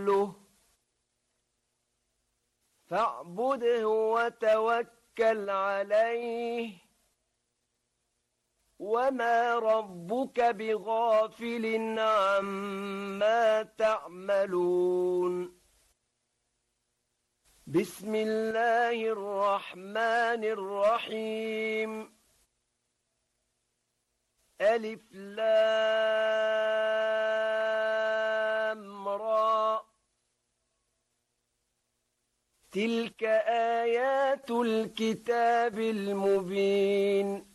رسوله فاعبده وتوكل عليه وما ربك بغافل عما تعملون بسم الله الرحمن الرحيم ألف لام را تلك آيات الكتاب المبين